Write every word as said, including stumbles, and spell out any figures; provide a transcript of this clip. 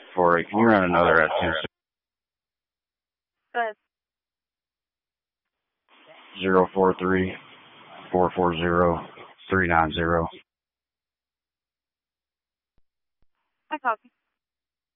four eight. Can you run another at two? Good. Zero four three four four zero three nine zero. I copy.